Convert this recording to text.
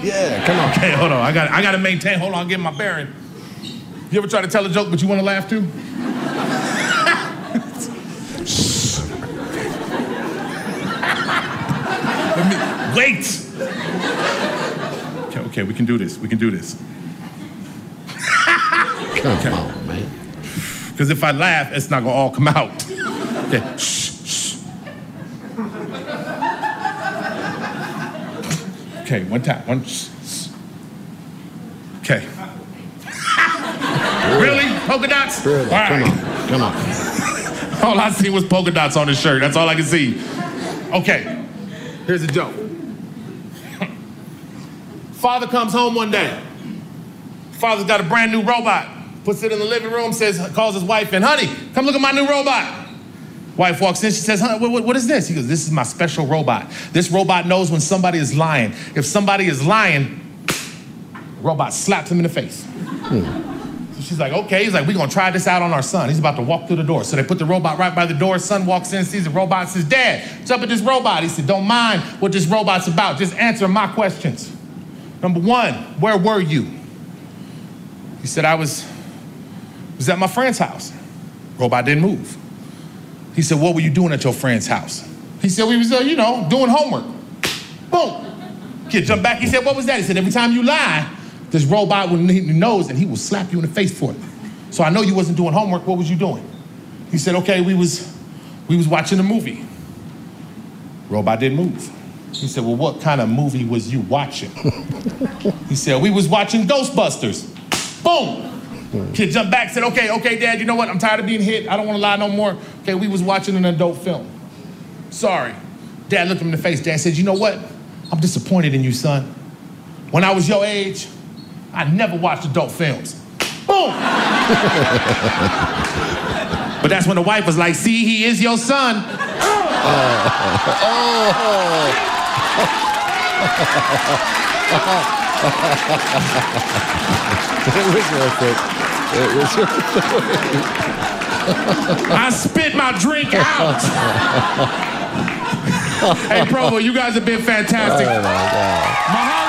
Yeah, come on. Okay, hold on. I got to maintain. Hold on, I'll get my bearing. You ever try to tell a joke, but you want to laugh too? Wait. Okay, we can do this. We can do this. Come on, man. Because if I laugh, it's not going to all come out. Okay, shh. Okay, one time. Shh. Okay. Really? Polka dots? Really? All right. Come on. All I see was polka dots on his shirt. That's all I can see. Okay, here's a joke. Father comes home one day. Father's got a brand new robot. Puts it in the living room, calls his wife in, honey, come look at my new robot. Wife walks in, she says, honey, what is this? He goes, this is my special robot. This robot knows when somebody is lying. If somebody is lying, robot slaps him in the face. So she's like, okay. He's like, we're gonna try this out on our son. He's about to walk through the door. So they put the robot right by the door. Son walks in, sees the robot, and says, Dad, what's up with this robot? He said, don't mind what this robot's about. Just answer my questions. Number one, where were you? He said, I was at my friend's house. Robot didn't move. He said, what were you doing at your friend's house? He said, we was, doing homework. Boom. Kid jumped back. He said, what was that? He said, every time you lie, this robot knows and he will slap you in the face for it. So I know you wasn't doing homework. What was you doing? He said, okay, we was watching a movie. Robot didn't move. He said, well, what kind of movie was you watching? He said, we was watching Ghostbusters. Boom. Kid jumped back, said, okay, Dad, you know what? I'm tired of being hit. I don't want to lie no more. Okay, we was watching an adult film. Sorry. Dad looked him in the face. Dad said, you know what? I'm disappointed in you, son. When I was your age, I never watched adult films. Boom. But that's when the wife was like, see, he is your son. It was worth it. I spit my drink out. Hey, Provo, you guys have been fantastic. Oh, my God.